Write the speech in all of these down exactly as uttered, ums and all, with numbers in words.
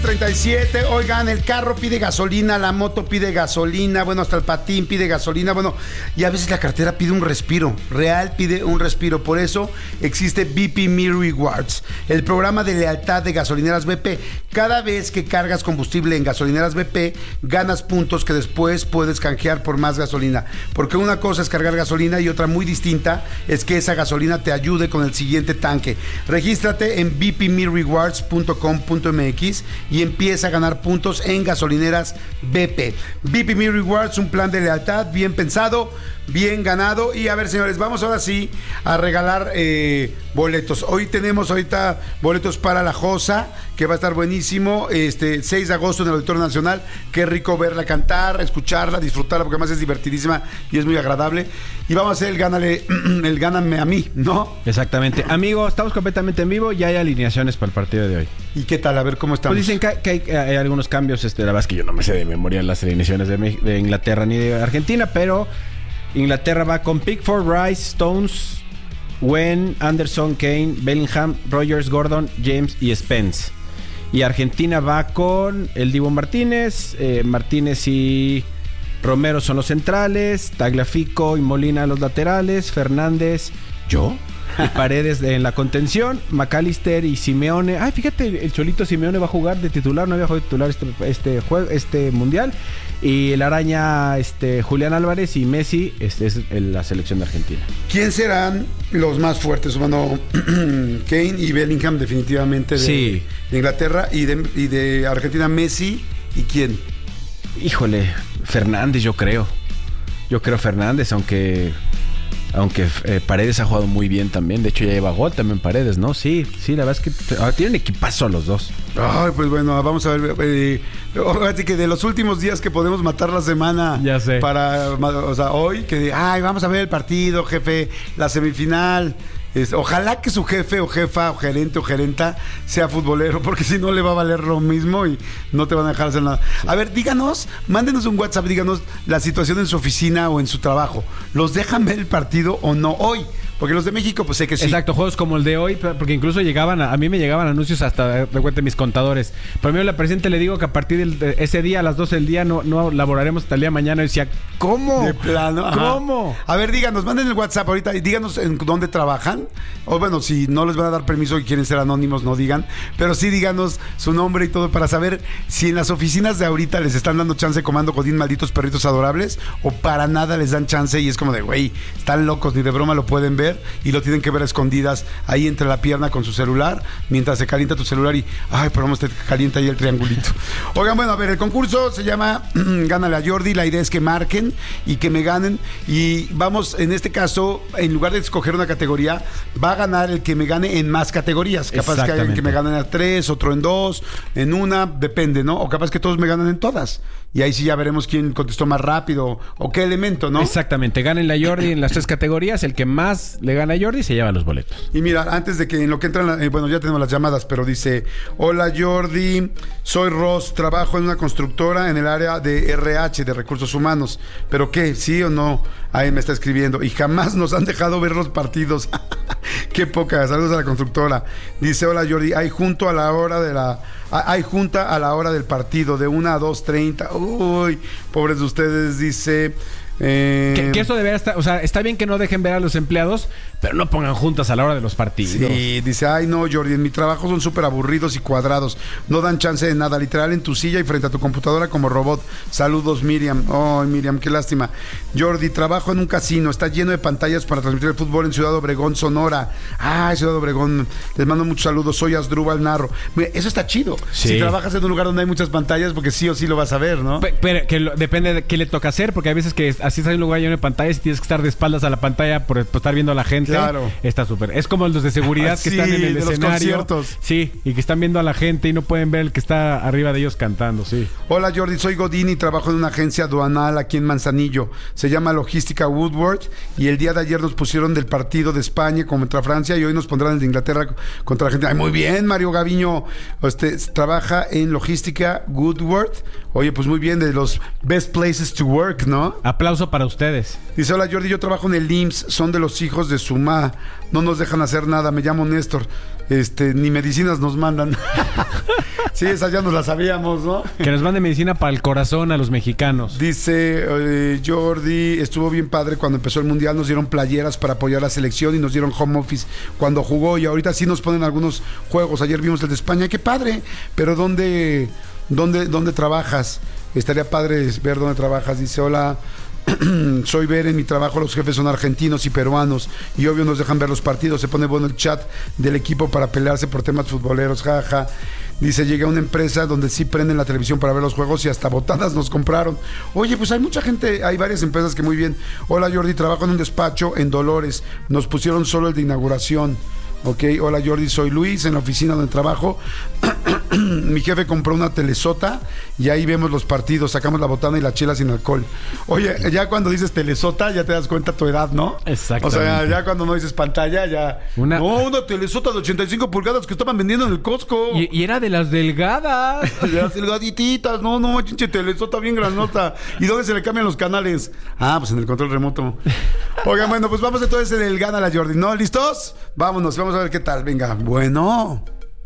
treinta y siete. Oigan, el carro pide gasolina, la moto pide gasolina, bueno, hasta el patín pide gasolina, bueno, y a veces la cartera pide un respiro, real pide un respiro. Por eso existe B P Me Rewards, el programa de lealtad de gasolineras B P. Cada vez que cargas combustible en gasolineras B P, ganas puntos que después puedes canjear por más gasolina. Porque una cosa es cargar gasolina y otra muy distinta es que esa gasolina te ayude con el siguiente tanque. Regístrate en b p me rewards punto com punto m x y empieza a ganar puntos en gasolineras B P. B P Me Rewards, un plan de lealtad bien pensado, bien ganado. Y a ver, señores, vamos ahora sí a regalar eh, boletos. Hoy tenemos ahorita boletos para La Josa, que va a estar buenísimo, este seis de agosto en el Auditorio Nacional. Qué rico verla cantar, escucharla, disfrutarla, porque además es divertidísima y es muy agradable. Y vamos a hacer el gánale, el gáname a mí, ¿no? Exactamente. Amigo, estamos completamente en vivo y hay alineaciones para el partido de hoy. ¿Y qué tal? A ver, ¿cómo estamos? Pues dicen que, que hay, hay algunos cambios. Este, la verdad es que yo no me sé de memoria las alineaciones de, de Inglaterra ni de Argentina, pero Inglaterra va con Pickford, Rice, Stones, Wen, Anderson, Kane, Bellingham, Rogers, Gordon, James y Spence. Y Argentina va con el Dibu Martínez, eh, Martínez y Romero son los centrales, Tagliafico y Molina los laterales, Fernández, yo y Paredes en la contención, McAllister y Simeone. Ay, fíjate, el Cholito Simeone va a jugar de titular, no había jugado de titular este, este juego, este mundial. Y el Araña, este, Julián Álvarez y Messi, este es el, la selección de Argentina. ¿Quién serán los más fuertes? Bueno, Kane y Bellingham definitivamente de, sí. de Inglaterra, y de, y de Argentina Messi. ¿Y quién? Híjole, Fernández, yo creo. Yo creo Fernández, aunque... Aunque eh, Paredes ha jugado muy bien también. De hecho ya lleva gol también Paredes, ¿no? Sí, sí, la verdad es que ahora tienen equipazo los dos. Ay, pues bueno, vamos a ver. Eh, así que de los últimos días que podemos matar la semana. Ya sé. Para, o sea, hoy, que ay, vamos a ver el partido, jefe, la semifinal. Es, ojalá que su jefe o jefa o gerente o gerenta sea futbolero, porque si no le va a valer lo mismo y no te van a dejar hacer nada. Sí. A ver, díganos, mándenos un WhatsApp, díganos la situación en su oficina o en su trabajo. ¿Los dejan ver el partido o no hoy? Porque los de México, pues sé que sí. Exacto, juegos como el de hoy, porque incluso llegaban, a, a mí me llegaban anuncios hasta de cuenta mis contadores. Pero a mí la presidente le digo que a partir del, de ese día, a las doce del día, no, no laboraremos hasta el día de mañana. Y decía, ¿cómo? De plano. Ajá. ¿Cómo? A ver, díganos, manden el WhatsApp ahorita y díganos en dónde trabajan. O bueno, si no les van a dar permiso y quieren ser anónimos, no digan. Pero sí díganos su nombre y todo para saber si en las oficinas de ahorita les están dando chance comando Godín, malditos perritos adorables, o para nada les dan chance y es como de, güey, están locos, ni de broma lo pueden ver y lo tienen que ver a escondidas ahí entre la pierna con su celular, mientras se calienta tu celular y, ay, pero vamos, te calienta ahí el triangulito. Oigan, bueno, a ver, el concurso se llama Gánale a Jordi. La idea es que marquen y que me ganen, y vamos, en este caso, en lugar de escoger una categoría, va a ganar el que me gane en más categorías. Capaz que hay alguien que me ganen a tres, otro en dos, en una, depende, ¿no? O capaz que todos me ganan en todas. Y ahí sí ya veremos quién contestó más rápido o qué elemento, ¿no? Exactamente, gánenle a Jordi en las tres categorías. El que más le gana a Jordi se lleva los boletos. Y mira, antes de que en lo que entran, eh, bueno, ya tenemos las llamadas, pero dice: hola Jordi, soy Ross, trabajo en una constructora en el área de R H, de recursos humanos. ¿Pero qué? ¿Sí o no? Ahí me está escribiendo. Y jamás nos han dejado ver los partidos. Qué poca. Saludos a la constructora. Dice: hola Jordi, hay junto a la hora de la... Hay junta a la hora del partido, de una a dos treinta. Uy, pobres de ustedes, dice... Eh... Que, que eso debería estar, o sea, está bien que no dejen ver a los empleados, pero no pongan juntas a la hora de los partidos. Sí, dice, ay no, Jordi, en mi trabajo son súper aburridos y cuadrados, no dan chance de nada, literal en tu silla y frente a tu computadora como robot. Saludos, Miriam. Ay, Miriam, qué lástima. Jordi, trabajo en un casino, está lleno de pantallas para transmitir el fútbol en Ciudad Obregón, Sonora. Ay, Ciudad Obregón, les mando muchos saludos, soy Asdrúbal Narro. Mira, eso está chido. Sí. Si trabajas en un lugar donde hay muchas pantallas, porque sí o sí lo vas a ver, ¿no? Pero, pero que lo, depende de qué le toca hacer, porque hay veces que así está en un lugar lleno de pantallas y tienes que estar de espaldas a la pantalla por, por estar viendo a la gente. Claro. Está súper. Es como los de seguridad sí, que están en el de escenario. Los conciertos. Sí, y que están viendo a la gente y no pueden ver el que está arriba de ellos cantando, sí. Hola Jordi, soy Godín y trabajo en una agencia aduanal aquí en Manzanillo. Se llama Logística Woodward y el día de ayer nos pusieron del partido de España contra Francia y hoy nos pondrán el de Inglaterra contra Argentina. Ay, muy bien, Mario Gaviño. Este, trabaja en Logística Woodward. Oye, pues muy bien, de los best places to work, ¿no? Aplausos aplauso para ustedes. Dice, hola Jordi, yo trabajo en el I M S S, son de los hijos de Sumá, no nos dejan hacer nada, me llamo Néstor, este, ni medicinas nos mandan. Sí, esas ya nos las sabíamos, ¿no? Que nos mande medicina para el corazón a los mexicanos. Dice eh, Jordi, estuvo bien padre cuando empezó el Mundial, nos dieron playeras para apoyar la selección y nos dieron home office cuando jugó, y ahorita sí nos ponen algunos juegos, ayer vimos el de España, qué padre, pero ¿dónde, dónde, dónde trabajas? Estaría padre ver dónde trabajas. Dice, hola, soy Ver, en mi trabajo los jefes son argentinos y peruanos y obvio nos dejan ver los partidos, se pone bueno el chat del equipo para pelearse por temas futboleros, jaja. Dice, llegué a una empresa donde sí prenden la televisión para ver los juegos y hasta botanas nos compraron. Oye, pues hay mucha gente, hay varias empresas que muy bien. Hola Jordi, trabajo en un despacho en Dolores, nos pusieron solo el de inauguración. Ok, hola Jordi, soy Luis, en la oficina donde trabajo. Mi jefe compró una telesota y ahí vemos los partidos, sacamos la botana y la chela sin alcohol. Oye, ya cuando dices telesota ya te das cuenta tu edad, ¿no? Exactamente. O sea, ya cuando no dices pantalla ya... Una... No, una telesota de ochenta y cinco pulgadas que estaban vendiendo en el Costco. Y, y era de las delgadas. De las delgadititas, no, no, chinche telesota bien granota. ¿Y dónde se le cambian los canales? Ah, pues en el control remoto. Oigan, bueno, pues vamos entonces en el Gana la Jordi, ¿no? ¿Listos? Vámonos, vamos a ver qué tal. Venga, bueno...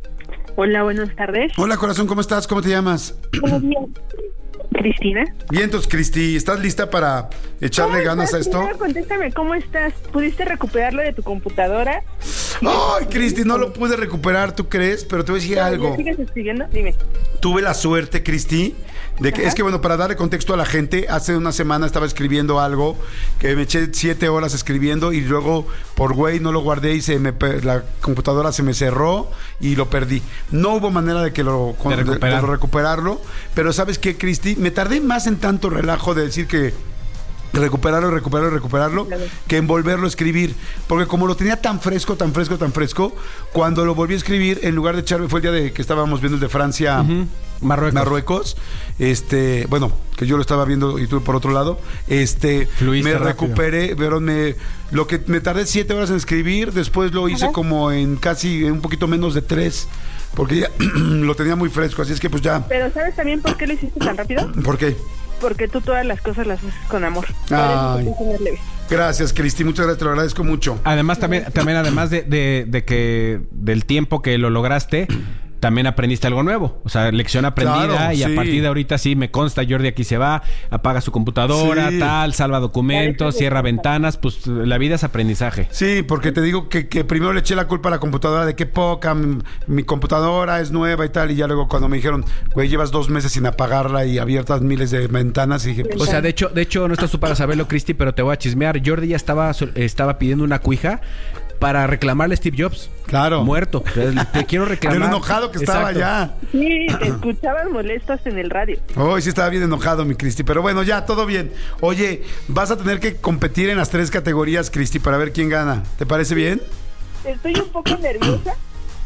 Hola, buenas tardes. Hola, corazón, ¿cómo estás? ¿Cómo te llamas? Muy bien. Cristina. Bien, entonces, Cristi, ¿estás lista para echarle Ay, ganas a esto? Primero, contéstame, ¿cómo estás? ¿Pudiste recuperarlo de tu computadora? Ay, Cristi, no lo pude recuperar, ¿tú crees? Pero te voy a decir algo. ¿Sigues escribiendo? Dime. Tuve la suerte, Cristi, de que, Ajá. es que bueno, para darle contexto a la gente, hace una semana estaba escribiendo algo que me eché siete horas escribiendo y luego por güey no lo guardé y se me per- la computadora se me cerró y lo perdí. No hubo manera de que lo, De de, recuperar. de recuperarlo, pero ¿sabes qué, Cristi? Me tardé más en tanto relajo de decir que recuperarlo, recuperarlo, recuperarlo, Claro. que en volverlo a escribir. Porque como lo tenía tan fresco, tan fresco, tan fresco, cuando lo volví a escribir, en lugar de echarme, fue el día de que estábamos viendo el de Francia, Uh-huh. Marruecos. Marruecos, este, bueno, que yo lo estaba viendo y tú por otro lado, este, Fluiste me rápido. recuperé, pero me, lo que me tardé siete horas en escribir, después lo hice Ajá. como en casi, un poquito menos de tres, porque ya lo tenía muy fresco, así es que pues ya, Pero ¿sabes también por qué lo hiciste tan rápido? ¿por qué? Porque tú todas las cosas las haces con amor. Por eso Ay. te hice más leve. Gracias, Cristi, muchas gracias, te lo agradezco mucho. Además, también, también además de, de, de que del tiempo que lo lograste, también aprendiste algo nuevo. O sea, lección aprendida. Claro, y sí. a partir de ahorita sí me consta, Jordi aquí se va, apaga su computadora, Sí. tal, salva documentos, cierra ventanas. Pues la vida es aprendizaje. Sí, porque te digo que, que primero le eché la culpa a la computadora de que poca, mi, mi computadora es nueva y tal, y ya luego cuando me dijeron, güey, llevas dos meses sin apagarla y abiertas miles de ventanas, y dije, pues, O sea, de hecho, de hecho no estás tú para saberlo, Cristi, pero te voy a chismear. Jordi ya estaba, estaba pidiendo una cuija para reclamarle a Steve Jobs. Claro. Muerto. Te quiero reclamar. de lo enojado que estaba Exacto. ya. Sí, te escuchaban molestos en el radio. Hoy sí estaba bien enojado, mi Cristi, pero bueno, ya, todo bien. Oye, vas a tener que competir en las tres categorías, Cristi, para ver quién gana. ¿Te parece bien? Estoy un poco nerviosa.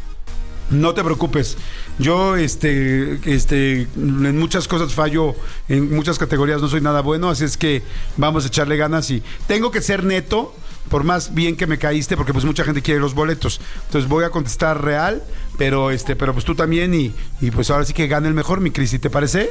No te preocupes. Yo, este, este, en muchas cosas fallo, en muchas categorías no soy nada bueno, así es que vamos a echarle ganas y tengo que ser neto, por más bien que me caíste, porque pues mucha gente quiere los boletos. Entonces voy a contestar real, pero este, pero pues tú también y, y pues ahora sí que gane el mejor, mi Cristi, ¿te parece?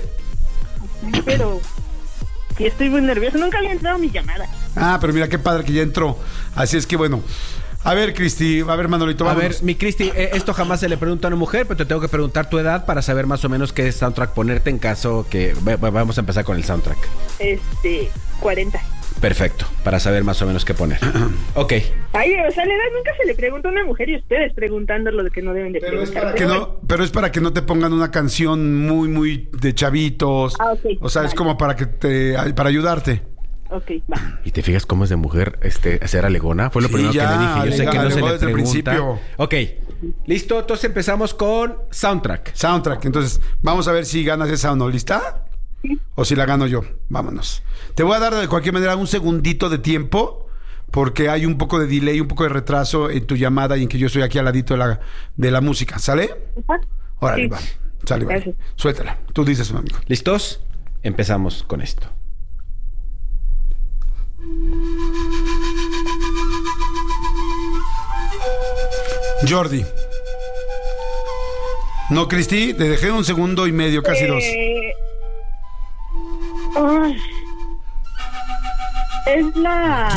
Pero sí estoy muy nerviosa. Nunca había entrado mi llamada. Ah, pero mira qué padre que ya entró. Así es que bueno. A ver, Cristi, a ver, Manolito, A vámonos. ver, mi Cristi, eh, esto jamás se le pregunta a una mujer, pero te tengo que preguntar tu edad para saber más o menos qué soundtrack ponerte en caso que... va- va- Vamos a empezar con el soundtrack. Este, cuarenta. Perfecto, para saber más o menos qué poner. Ok. Ay, o sea, la edad nunca se le pregunta a una mujer y ustedes preguntando lo que no deben de Pero es preguntar. para que no, pero es para que no te pongan una canción muy, muy de chavitos. Ah, ok, O sea, es vale. como para que te, para ayudarte. Ok, va. ¿Y te fijas cómo es de mujer este ser alegona? Fue lo Sí, primero ya, que le dije. Yo sé alega- que no se alegó le desde el pregunta. principio. Ok. Listo, entonces empezamos con soundtrack. Soundtrack. Entonces, vamos a ver si ganas esa o no. ¿Lista? O si la gano yo. Vámonos. Te voy a dar de cualquier manera un segundito de tiempo, porque hay un poco de delay, un poco de retraso en tu llamada y en que yo estoy aquí al ladito de la, de la música. ¿Sale? Ajá. Órale, Sí. va. Sale, vale. Gracias. Suéltala. Tú dices, amigo. ¿Listos? Empezamos con esto. Jordi. No, Cristi, te dejé un segundo y medio, casi dos. Eh, ay. Es la...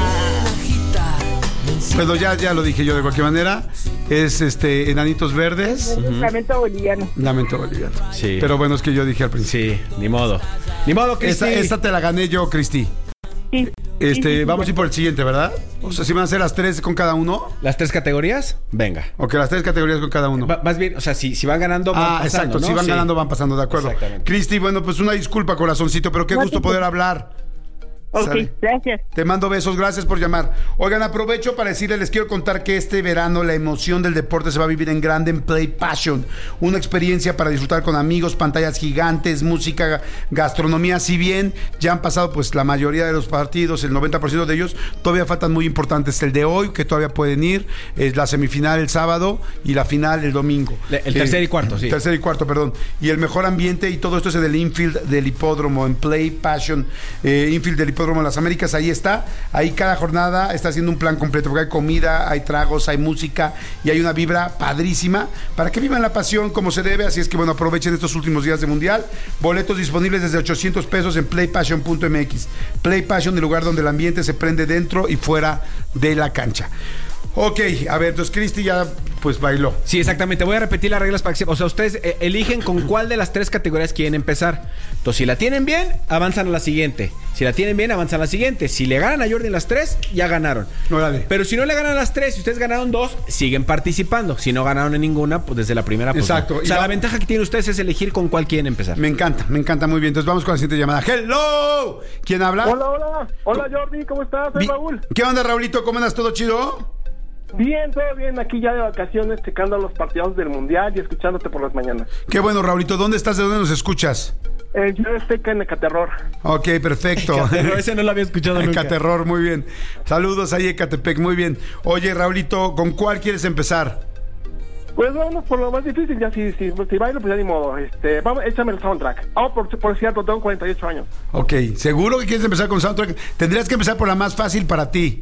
Pero ya, ya lo dije yo de cualquier manera. Es este Enanitos Verdes. Uh-huh. Lamento boliviano. Lamento boliviano. Sí. Pero bueno, es que yo dije al principio. Sí, ni modo. Ni modo, Cristi. Esta, esta te la gané yo, Cristi. Sí. Este, Sí, sí, sí, vamos a ya. ir por el siguiente, ¿verdad? O sea, si van a hacer las tres con cada uno. ¿Las tres categorías? Venga. Ok, las tres categorías con cada uno. Va- más bien, o sea, si, si van ganando, van Ah, pasando, exacto. ¿no? Si van Sí. ganando, van pasando, de acuerdo. Exactamente. Cristi, bueno, pues una disculpa, corazoncito, pero qué No gusto te poder preocupes. hablar. Ok, Sale. gracias. Te mando besos, gracias por llamar. Oigan, aprovecho para decirles, les quiero contar que este verano la emoción del deporte se va a vivir en grande en Play Passion. Una experiencia para disfrutar con amigos, pantallas gigantes, música, gastronomía. Si bien ya han pasado pues la mayoría de los partidos, el noventa por ciento de ellos, todavía faltan muy importantes. El de hoy, que todavía pueden ir, es la semifinal el sábado y la final el domingo. Le- el tercer y cuarto, sí. Tercer y cuarto, perdón. Y el mejor ambiente y todo esto es en el infield del hipódromo, en Play Passion, eh, infield del hipódromo de las Américas. Ahí está. Ahí cada jornada está haciendo un plan completo, porque hay comida, hay tragos, hay música y hay una vibra padrísima para que vivan la pasión como se debe. Así es que bueno, aprovechen estos últimos días de mundial. Boletos disponibles desde ochocientos pesos en play passion punto m x. Play Passion, el lugar donde el ambiente se prende dentro y fuera de la cancha. Ok, a ver, entonces Cristi ya pues bailó. Sí, exactamente. Voy a repetir las reglas para que... O sea, ustedes eh, eligen con cuál de las tres categorías quieren empezar. Entonces, si la tienen bien, avanzan a la siguiente. Si la tienen bien, avanzan a la siguiente. Si le ganan a Jordi en las tres, ya ganaron. Órale. Pero si no le ganan a las tres, si ustedes ganaron dos, siguen participando. Si no ganaron en ninguna, pues desde la primera... Pues Exacto. no. O Y sea, va- la ventaja que tienen ustedes es elegir con cuál quieren empezar. Me encanta, me encanta muy bien. Entonces vamos con la siguiente llamada. ¡Hello! ¿Quién habla? Hola, hola. Hola, Jordi, ¿cómo estás? Soy Vi- Raúl. ¿Qué onda, Raulito? ¿Cómo andas? ¿Todo chido? Bien, todo bien. Aquí ya de vacaciones, checando los partidos del Mundial y escuchándote por las mañanas. Qué bueno, Raulito. ¿Dónde estás? ¿De dónde nos escuchas? Eh, yo estoy acá en Ecaterror. Ok, perfecto. Pero ese no lo había escuchado nunca. Ecaterror, muy bien. Saludos ahí, Ecatepec, muy bien. Oye, Raulito, ¿con cuál quieres empezar? Pues vamos por lo más difícil, ya si, si, si bailo, pues ya ni modo. Este, vamos, échame el soundtrack. Ah, por, por cierto, tengo cuarenta y ocho años. Ok, ¿seguro que quieres empezar con soundtrack? Tendrías que empezar por la más fácil para ti.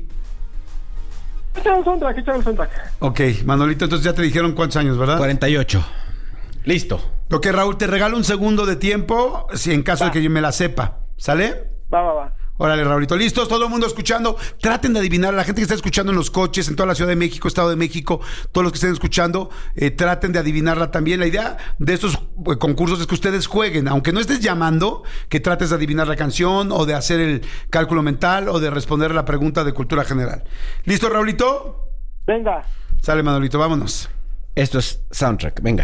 Échame el soundtrack, échame el soundtrack. Ok, Manolito, entonces ya te dijeron cuántos años, ¿verdad? cuarenta y ocho. Listo. Ok, Raúl, te regalo un segundo de tiempo, si en caso Va. de que yo me la sepa. ¿Sale? Va, va, va. Órale, Raulito. ¿Listos? Todo el mundo escuchando. Traten de adivinar. La gente que está escuchando en los coches, en toda la Ciudad de México, Estado de México, todos los que estén escuchando, eh, traten de adivinarla también. La idea de estos eh, concursos es que ustedes jueguen. Aunque no estés llamando, que trates de adivinar la canción o de hacer el cálculo mental o de responder la pregunta de cultura general. ¿Listo, Raulito? Venga. Sale, Manolito. Vámonos. Esto es soundtrack. Venga.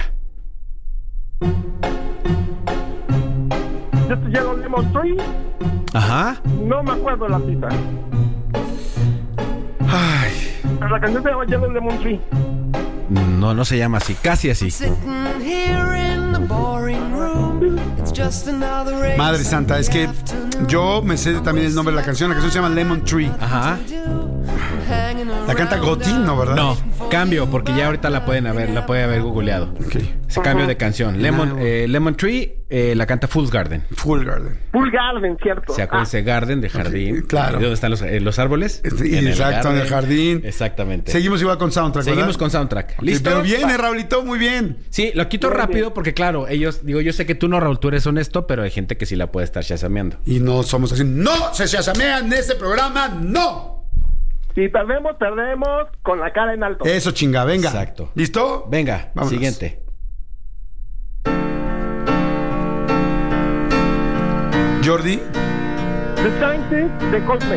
Yo estoy llegando Lemon Tree. Ajá. No me acuerdo la cita. Ay. Pero la canción se llama Yellow Lemon Tree. No, no se llama así. Casi así. Madre santa, es que yo me sé también el nombre de la canción. La canción se llama Lemon Tree. Ajá. La canta Gotín, ¿no, verdad? No, cambio, porque ya ahorita la pueden haber, la puede haber googleado. Ok. Ese cambio de canción. Lemon, eh, Lemon Tree eh, la canta Fool's Garden. Full Garden. Full Garden, cierto. ¿Se acuerdan? Ese Garden de jardín. Ok, claro. ¿De dónde están los, eh, los árboles? Sí, exacto, en el jardín. Exactamente. Seguimos igual con soundtrack, ¿verdad? Seguimos con soundtrack. Ok, ¿Listo? Pero viene, Raulito, muy bien. Sí, lo quito Muy rápido bien. porque, claro, ellos... Digo, yo sé que tú no, Raúl, tú eres honesto, pero hay gente que sí la puede estar chasameando. Y no somos así. ¡No se chasamean en este programa! ¡No! Si perdemos, perdemos con la cara en alto. Eso, chinga, venga. Exacto. ¿Listo? Venga, Vámonos. siguiente. Jordi. The Scientist de Coldplay.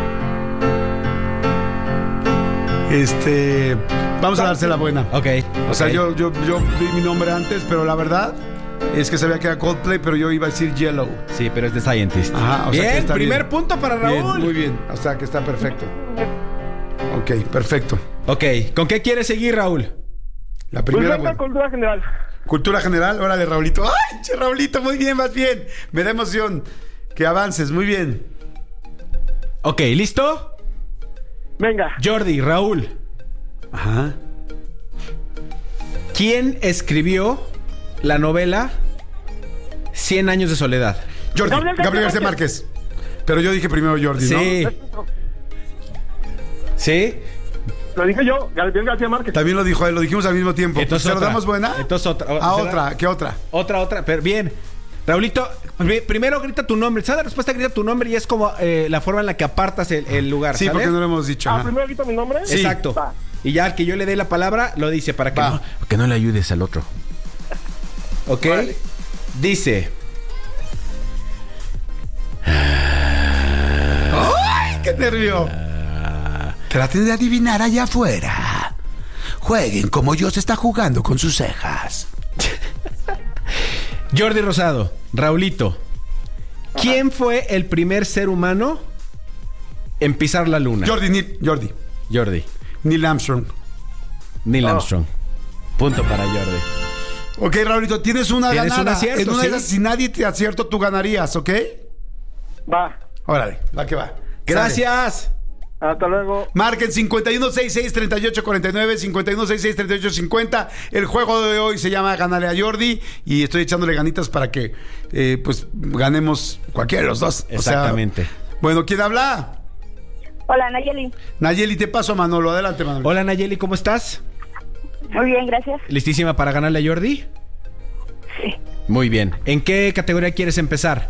Este... Vamos a darse la buena. Ok. O sea, ok. yo, yo, yo vi mi nombre antes, pero la verdad es que sabía que era Coldplay, pero yo iba a decir Yellow. Sí, pero es de Scientist. Ajá, o sea bien, que está primer bien. punto para Bien, Raúl. muy bien. O sea que está perfecto. Ok, perfecto. Ok, ¿con qué quieres seguir, Raúl? La Pues primera... venga, bueno. cultura general. Cultura general, órale, Raulito. ¡Ay, che, Raulito! Muy bien, más bien. Me da emoción que avances, muy bien. Ok, ¿listo? Venga. Jordi, Raúl. Ajá. ¿Quién escribió la novela Cien años de soledad? Jordi, Gabriel Gabriel, García García Márquez. Pero yo dije primero Jordi, Sí. ¿no? ¿Sí? Lo dije yo, Gabriel García Márquez. También lo dijo él, lo dijimos al mismo tiempo. Entonces ¿Se lo otra. damos buena? Entonces otra. A ¿Será? otra, ¿qué otra? Otra, otra. Pero bien. Raulito, pr- primero grita tu nombre. ¿Sabes la respuesta? Grita tu nombre y es como eh, la forma en la que apartas el, el lugar. Sí, ¿sale? porque no lo hemos dicho. Ah, ajá. primero quito mi nombre. Sí. Exacto. Va. Y ya al que yo le dé la palabra, lo dice para que, Va. no, que no le ayudes al otro. ¿Ok? Vale. Dice... ¡Ay, qué nervio! Traten de adivinar allá afuera. Jueguen como yo se está jugando con sus cejas. Jordi Rosado, Raulito. ¿Quién fue el primer ser humano en pisar la luna? Jordi, Neil, Jordi. Jordi. Neil Armstrong. Neil Oh. Armstrong. Punto para Jordi. Ok, Raulito, tienes una Tienes ganada. un acierto, en una sí. de esas, si nadie te acierto, tú ganarías, ¿ok? Va. Órale, va que va. Gracias. Hasta luego. Marquen cincuenta y uno sesenta y seis, treinta y ocho cuarenta y nueve, cincuenta y uno sesenta y seis, treinta y ocho cincuenta. El juego de hoy se llama Ganale a Jordi y estoy echándole ganitas para que eh, pues ganemos cualquiera de los dos. O sea, Exactamente. bueno, ¿quién habla? Hola, Nayeli. Nayeli, te paso a Manolo. Adelante, Manolo. Hola Nayeli, ¿cómo estás? Muy bien, gracias. ¿Listísima para ganarle a Jordi? Sí. Muy bien. ¿En qué categoría quieres empezar?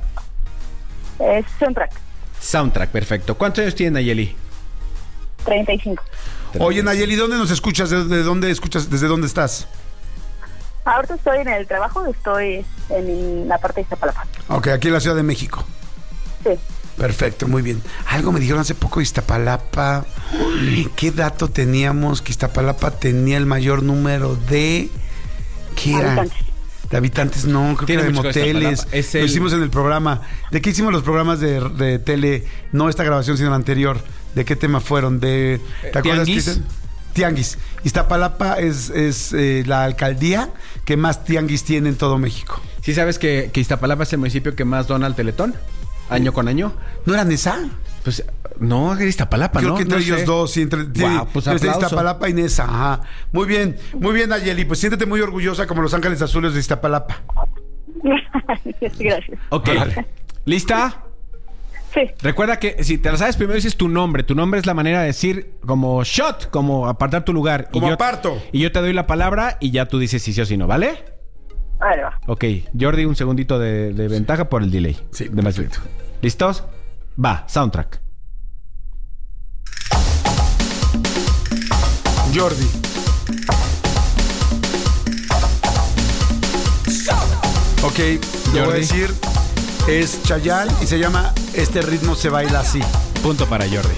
Es soundtrack. Soundtrack, perfecto. ¿Cuántos años tiene Nayeli? treinta y cinco. Oye, Nayeli, ¿dónde nos escuchas? ¿De, de dónde escuchas? ¿Desde dónde estás? Ahorita estoy en el trabajo, estoy en la parte de Iztapalapa. Ok, aquí en la Ciudad de México. Sí. Perfecto, muy bien. Algo me dijeron hace poco de Iztapalapa. Uy, ¿qué dato teníamos? Que Iztapalapa tenía el mayor número de... ¿Qué era? Habitantes. De habitantes, no, creo Tiene que de mucho que moteles. Iztapalapa. Es Lo el- hicimos en el programa. ¿De qué hicimos los programas de, de tele? No esta grabación, sino la anterior. ¿De qué tema fueron? De, ¿te acuerdas, Tianguis. Cristian? Tianguis. Iztapalapa es, es eh, la alcaldía que más tianguis tiene en todo México. ¿Sí sabes que, que Iztapalapa es el municipio que más dona al Teletón? Año con año. ¿No eran esa? Pues no, era Iztapalapa, Creo ¿no? que entre No ellos sé. dos, sí, entre sí, Guau, pues entre aplauso. Iztapalapa y Nesa. Ajá. Muy bien, muy bien, Nayeli. Pues siéntete muy orgullosa como Los Ángeles Azules de Iztapalapa. Gracias. Ok. ¿Lista? Sí. Recuerda que si te la sabes, primero dices tu nombre. Tu nombre es la manera de decir como shot, como apartar tu lugar. Como y yo, aparto. Y yo te doy la palabra y ya tú dices si sí o si no, ¿vale? Vale, va. Ok. Jordi, un segundito de, de ventaja por el delay. Sí, De más- perfecto. ¿Listos? Va, soundtrack. Jordi. Ok, le voy a Jordi. decir, es Chayanne y se llama Este ritmo se baila así. Punto para Jordi.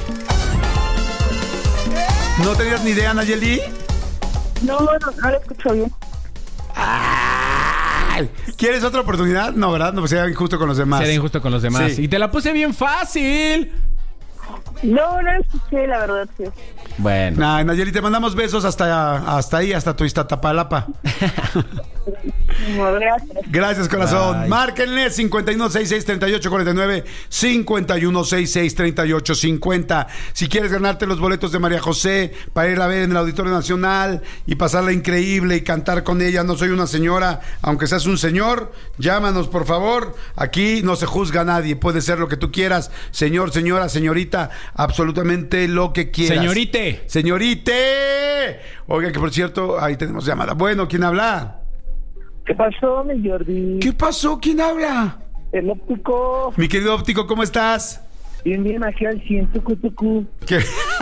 ¿No tenías ni idea, Nayeli? No, no, no lo escucho bien. Ay, ¿quieres otra oportunidad? No, ¿verdad? No, pues sería injusto con los demás. Seré injusto con los demás. Sí. Y te la puse bien fácil. No, no lo escuché, la verdad, sí. Bueno. Nah, Nayeli, te mandamos besos hasta, hasta ahí, hasta tu Iztapalapa. No, gracias. Gracias, corazón. Bye. Márquenle cincuenta y uno sesenta y seis, treinta y ocho cuarenta y nueve, cincuenta y uno sesenta y seis, treinta y ocho cincuenta. Si quieres ganarte los boletos de María José para ir a ver en el Auditorio Nacional y pasarla increíble y cantar con ella, No soy una señora, aunque seas un señor, llámanos, por favor. Aquí no se juzga a nadie, puede ser lo que tú quieras, señor, señora, señorita, absolutamente lo que quieras. Señorite. Señorite. Oiga, que por cierto, ahí tenemos llamada. Bueno, ¿quién habla? ¿Qué pasó, mi Jordi? ¿Qué pasó? ¿Quién habla? El óptico. Mi querido óptico, ¿cómo estás? Bien, bien, aquí al cien, tucu, tucu. ¿Qué?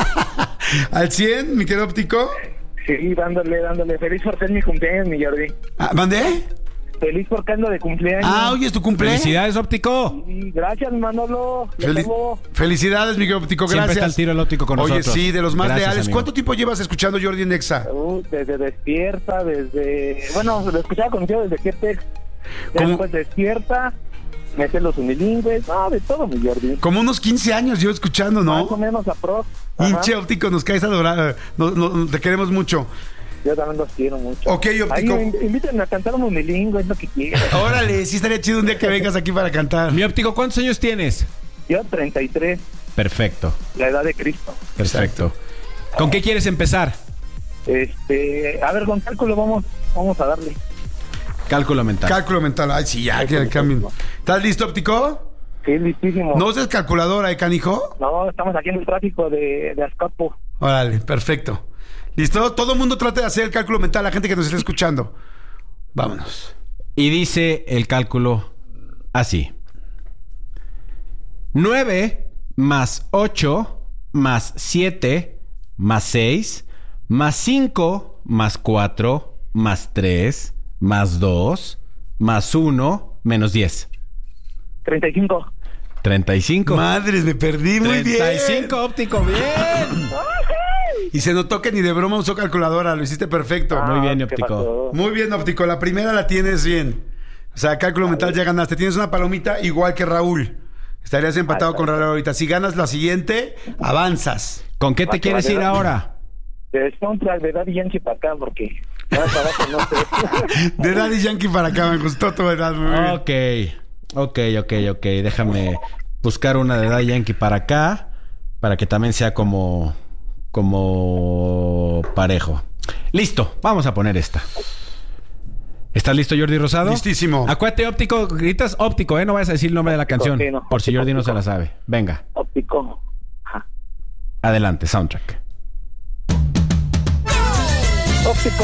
¿Al cien, mi querido óptico? Sí, dándole, dándole. Feliz porque es mi cumpleaños, mi Jordi. Ah, ¿mandé? Feliz porque ando de cumpleaños. Ah, hoy es tu cumpleaños. Felicidades, óptico. Y gracias, Manolo. Le Feliz- pongo- Felicidades, mi querido óptico, Siempre gracias. está el tiro el óptico con Oye, nosotros. sí, de los más Gracias, leales. amigo. ¿Cuánto tiempo llevas escuchando Jordi en Exa? Uh, desde despierta, desde... Bueno, lo escuchaba contigo desde Quetex. ¿Cómo? Después despierta, mete los unilingües, no, de todo, mi Jordi. Como unos quince años yo escuchando, ¿no? Más o menos a pro. Ajá. Hinche óptico, nos caes adorado. No, no, te queremos mucho. Yo también los quiero mucho. Ok, óptico. Ahí, in- invítenme a cantar un unilingüe, es lo que quiero. Órale, sí estaría chido un día que vengas aquí para cantar. Mi óptico, ¿cuántos años tienes? Yo treinta y tres, Perfecto, la edad de Cristo. perfecto. ¿Con qué quieres empezar? Este, a ver, con cálculo vamos, vamos a darle. Cálculo mental. Cálculo mental. Ay, sí, ya, que cambien. ¿Estás listo, óptico? Sí, listísimo. ¿No uses calculadora, eh, canijo? No, estamos aquí en el tráfico de, de Azcapo. Órale, perfecto. ¿Listo? Todo el mundo trate de hacer el cálculo mental, la gente que nos está escuchando. Vámonos. Y dice el cálculo así. nueve más ocho más siete más seis más cinco más cuatro más tres más dos más uno menos diez. treinta y cinco. treinta y cinco. Madres, me perdí muy bien. treinta y cinco, óptico, bien. Y se notó que ni de broma usó calculadora, lo hiciste perfecto. Ah, Muy bien, ¿qué óptico. pasó? Muy bien, óptico. La primera la tienes bien. O sea, cálculo mental ya ganaste. Tienes una palomita igual que Raúl. Estarías empatado Ay, con ay, Raúl ahorita. Si ganas la siguiente, avanzas. ¿Con qué te Ah, que quieres vale, ir ¿no? ahora? De soundtrack de Daddy Yankee para acá, porque más abajo no sé. De Daddy Yankee para acá, me gustó tu verdad. Muy bien. Ok, ok, ok, ok. Déjame buscar una de Daddy Yankee para acá, para que también sea como, como parejo. Listo, vamos a poner esta. ¿Estás listo, Jordi Rosado? Listísimo. Acuérdate, óptico, gritas óptico, ¿eh? No vayas a decir el nombre de la Óptico, canción, sí, no. por si Jordi no se Óptico. la sabe. Venga, Óptico. Ajá. adelante, soundtrack. Óptico.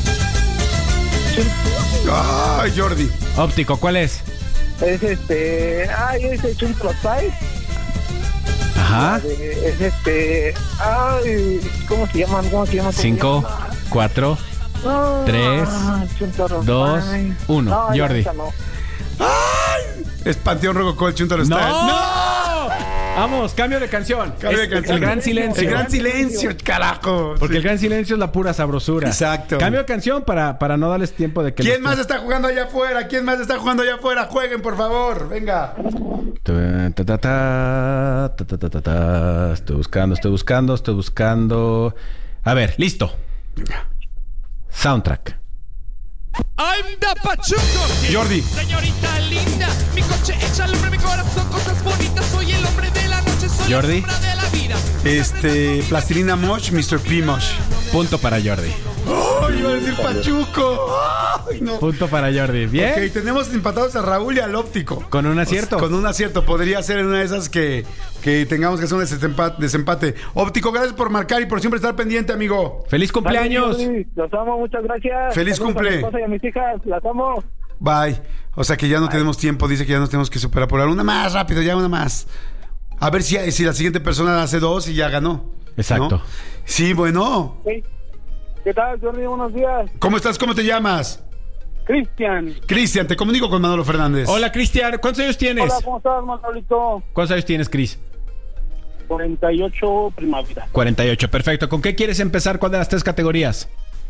Ay, Jordi. Óptico, ¿cuál es? Es este. Ay, es el Chum Plus Five. Ajá. Eh, Es este. Ay, ¿cómo se llaman? ¿Cómo se llaman? ¿Cómo se Cinco, llama? cuatro, No, tres, Chum Plus dos, Five. uno. No, ya, Jordi. esa no. Es Panteón Rococó, el Chuntaro ¡No! Style. Vamos, cambio de canción. Cambio de Es canción. El gran silencio. El gran silencio, carajo. Porque Sí. el gran silencio es la pura sabrosura. Exacto. Cambio de canción para, para no darles tiempo de que... ¿Quién los- más está jugando allá afuera? ¿Quién más está jugando allá afuera? Jueguen, por favor. Venga. Ta, ta, ta, ta, ta, ta, ta, ta, ta. Estoy buscando, estoy buscando, estoy buscando. A ver, listo. Soundtrack. I'm the Pachuco Kid. Jordi. Señorita linda, mi coche echa al hombre, mi corazón, cosas bonitas. Soy el hombre de la noche, soy Jordi. la sombra de la vida. Este, Plastilina Mosh, mister P Mosh. Punto para Jordi. ¡Ay, iba a decir Pachuco! ¡Ay, no! Punto para Jordi. Bien. Ok, tenemos empatados a Raúl y al óptico. Con un acierto. Con un acierto. Podría ser en una de esas que, que tengamos que hacer un desempate, desempate. Óptico, gracias por marcar y por siempre estar pendiente, amigo. ¡Feliz cumpleaños! Dale, Los amo, muchas gracias. Feliz Saludos cumple. A mi esposa y a mis hijas, las amo. Bye. O sea que ya no tenemos tiempo. Dice que ya nos tenemos que superar por una más rápido, ya una más. A ver si, si la siguiente persona hace dos y ya ganó. Exacto. ¿No? Sí, bueno. Sí. ¿Qué tal, Jordi? Buenos días. ¿Cómo estás? ¿Cómo te llamas? Cristian. Cristian, te comunico con Manolo Fernández. Hola, Cristian. ¿Cuántos años tienes? Hola, ¿cómo estás, Manolito? ¿Cuántos años tienes, Cris? cuarenta y ocho primavera. cuarenta y ocho. Perfecto. ¿Con qué quieres empezar? ¿Cuál de las tres categorías?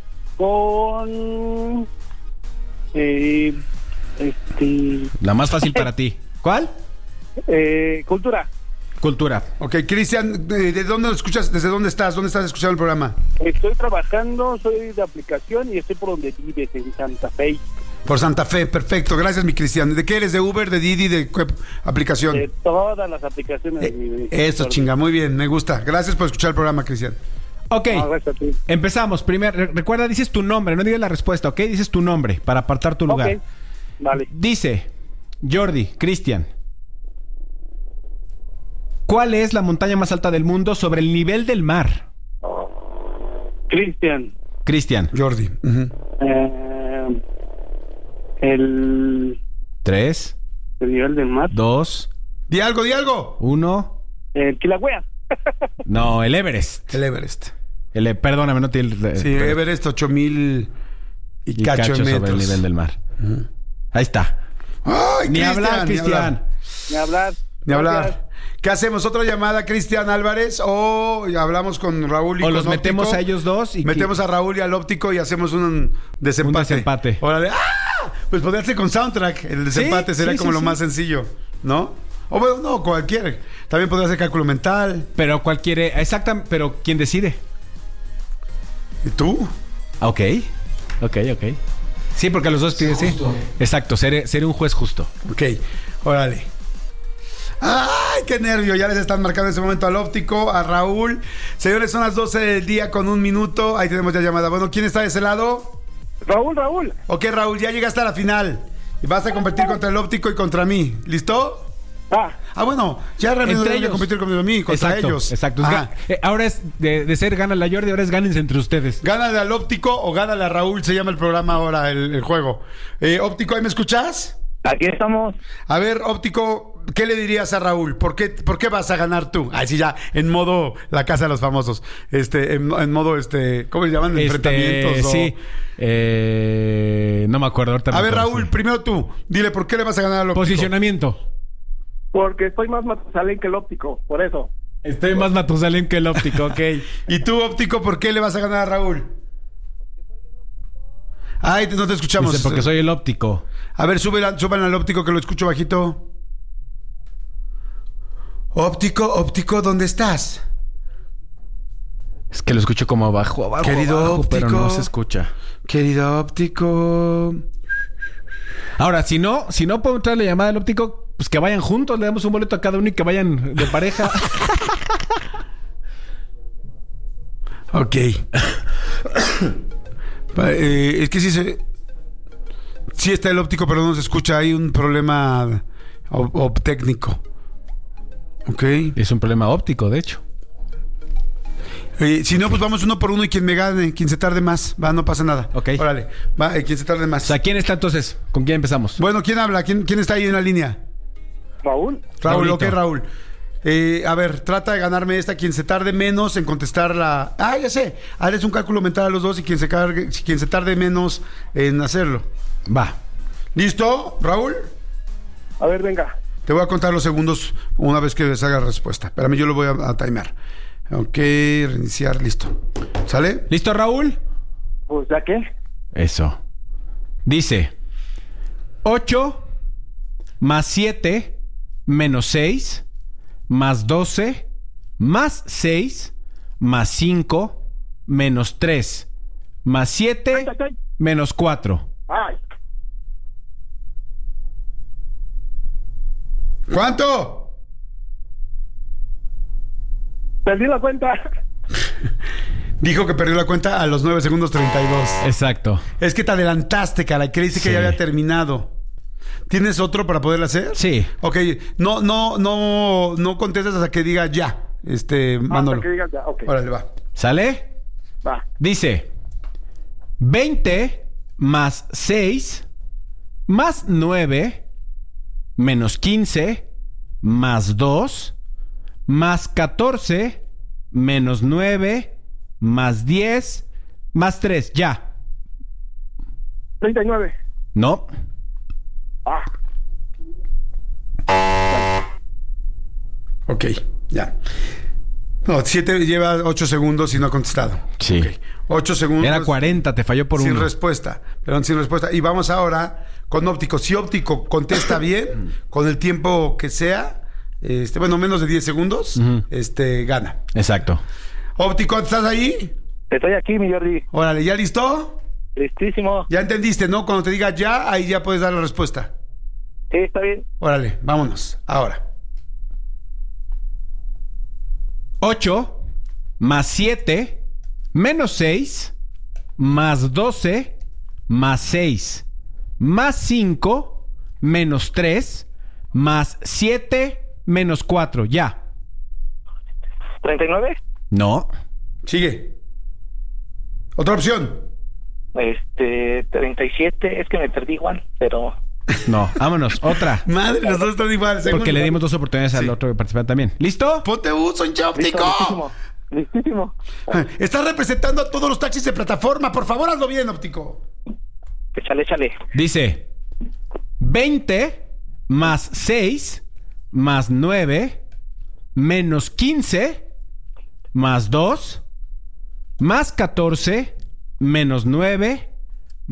Con... Eh, este... La más fácil para ti. ¿Cuál? Eh, cultura. Cultura. Ok, Cristian, ¿de de dónde lo escuchas? ¿Desde dónde estás? ¿Dónde estás escuchando el programa? Estoy trabajando, soy de aplicación y estoy por donde vives, en Santa Fe. Por Santa Fe, perfecto. Gracias, mi Cristian. ¿De qué eres? ¿De Uber, de Didi, de qué aplicación? De todas las aplicaciones. de mi- Eh, Eso, chinga, muy bien, me gusta. Gracias por escuchar el programa, Cristian. Ok. No, gracias a ti. Empezamos. Primero, re- recuerda, dices tu nombre, no digas la respuesta, ¿ok? Dices tu nombre para apartar tu lugar. Ok, vale. Dice, Jordi, Cristian, ¿cuál es la montaña más alta del mundo sobre el nivel del mar? Cristian, Cristian. Jordi. Ujú. eh, el, Tres, el nivel del mar, dos, Di algo, di algo. uno. el Kilauea. No, el Everest. El Everest. El, e- perdóname, no tiene el... Sí, Everest, ocho mil y, y cacho, cacho en metros. sobre el nivel del mar. Ahí está. ¡Ay, Ni Cristian, hablar, ni Cristian. hablar. Ni hablar. Ni Gracias. hablar. ¿Qué hacemos? ¿Otra llamada, Cristian Álvarez? ¿O hablamos con Raúl y O con los metemos Óptico? a ellos dos y Metemos que- a Raúl y al óptico y hacemos un desempate. Un desempate. Órale. ¡Ah! Pues podría ser con soundtrack. El desempate Sí, sería sí, como sí, lo sí. más sencillo, ¿no? O bueno, no, cualquier. También podría ser cálculo mental. Pero cualquiera... Exactamente, pero ¿quién decide? ¿Y tú? Ok. Ok, ok. Sí, porque los dos tienen... Sí. Exacto, ser, ser un juez justo. Ok, órale. ¡Ay, qué nervio! Ya les están marcando en este momento al óptico, a Raúl. Señores, son las doce del día con un minuto. Ahí tenemos ya llamada. Bueno, ¿quién está de ese lado? Raúl, Raúl. Ok, Raúl, ya llegaste a la final. Y vas a competir contra el óptico y contra mí. ¿Listo? Ah, Ah, bueno, ya realmente no Entre deben de ellos. competir contra mí, contra exacto, ellos. Exacto. Es Ajá. ga- eh, ahora es de, de ser gana la Jordi, ahora es gánense entre ustedes. Gánale al óptico o gánale a Raúl, se llama el programa ahora, el, el juego. Eh, óptico, ¿ahí me escuchas? Aquí estamos. A ver, óptico, ¿qué le dirías a Raúl? ¿Por qué, por qué vas a ganar tú? Ay, sí, ya, en modo la casa de los famosos. Este, en, en modo, este, ¿cómo le llaman? Este, Enfrentamientos. Sí. O... Eh, no me acuerdo ahorita. A ver, acuerdo, Raúl, sí. primero tú. Dile, ¿por qué le vas a ganar al óptico? Posicionamiento. Porque estoy más Matusalén que el óptico, por eso. Estoy más Matusalén que el óptico, ok. ¿Y tú, óptico, por qué le vas a ganar a Raúl? Ay, no te escuchamos. Dice, porque soy el óptico. A ver, súbela, súbela al óptico que lo escucho bajito. Óptico, óptico, ¿dónde estás? Es que lo escucho como abajo, abajo, Querido abajo, óptico. pero no se escucha. Querido óptico. Ahora, si no, si no puedo entrar la llamada del óptico, pues que vayan juntos, le damos un boleto a cada uno y que vayan de pareja. Ok. eh, es que sí se... Sí está el óptico, pero no se escucha. Hay un problema o, o técnico. Ok. Es un problema óptico, de hecho. Eh, si no, pues vamos uno por uno y quien me gane, quien se tarde más. Va, no pasa nada. Ok. Órale. Va, eh, quien se tarde más. O sea, ¿quién está entonces? ¿Con quién empezamos? Bueno, ¿quién habla? ¿Quién, quién está ahí en la línea? Raúl. Raúl, Raulito. ok, Raúl. Eh, a ver, trata de ganarme esta. Quien se tarde menos en contestar la... Ah, ya sé. Hazles un cálculo mental a los dos y quien se, cargue, quien se tarde menos en hacerlo. Va. ¿Listo, Raúl? A ver, venga. Te voy a contar los segundos una vez que les haga la respuesta. Espérame, yo lo voy a, a timear. Ok, reiniciar, listo. ¿Sale? ¿Listo, Raúl? Pues, ¿ya qué? Eso. Dice: ocho más siete menos seis más doce más seis más cinco menos tres más siete Ay, ay, ay. menos cuatro. Ay, ¿Cuánto? perdí la cuenta. Dijo que perdió la cuenta a los nueve segundos treinta y dos. Exacto. Es que te adelantaste, cara. Creíste que Sí. ya había terminado. ¿Tienes otro para poderla hacer? Sí. Ok, no, no, no, no contestas hasta que diga ya. Este, Manolo. Hasta que digas ya, ok. Órale, va. ¿Sale? Va. Dice: veinte más seis más nueve menos quince más dos más catorce menos nueve más diez más tres. Ya. treinta y nueve. No. Ah, Ok, ya. No, siete lleva ocho segundos y no ha contestado. Sí. Ok. Ocho segundos. Era cuarenta, te falló por sin uno. respuesta. Perdón, sin respuesta. Y vamos ahora con óptico. Si óptico contesta bien, con el tiempo que sea, este, bueno, menos de diez segundos, Ujú. este, gana. Exacto. Óptico, ¿estás ahí? Estoy aquí, mi Jordi. Órale, ¿ya listo? Listísimo. Ya entendiste, ¿no? Cuando te diga ya, ahí ya puedes dar la respuesta. Sí, está bien. Órale, vámonos. Ahora. ocho más siete menos seis más doce más seis más cinco menos tres más siete menos cuatro. Ya. ¿treinta y nueve? No. Sigue. Otra opción. Este, treinta y siete. Es que me perdí igual, pero... No. Vámonos. Otra. Madre, los dos están igual. Porque le dimos dos oportunidades al Sí. otro participante también. ¿Listo? Ponte uso, hincha Listo, óptico. listísimo. Listísimo. Estás representando a todos los taxis de plataforma. Por favor, hazlo bien, óptico. Échale, échale. Dice: veinte más seis más nueve menos quince más dos más catorce menos nueve